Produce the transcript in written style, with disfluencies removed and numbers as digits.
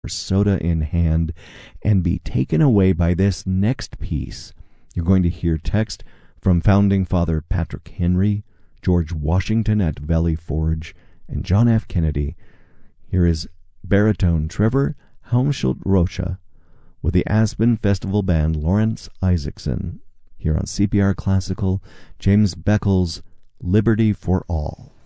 soda in hand, and be taken away by this next piece. You're going to hear text from Founding Father Patrick Henry, George Washington at Valley Forge, and John F. Kennedy. Here is baritone Trevor Helmschild Rocha with the Aspen Festival Band Lawrence Isaacson, here on CPR Classical, James Beckles' Liberty for All.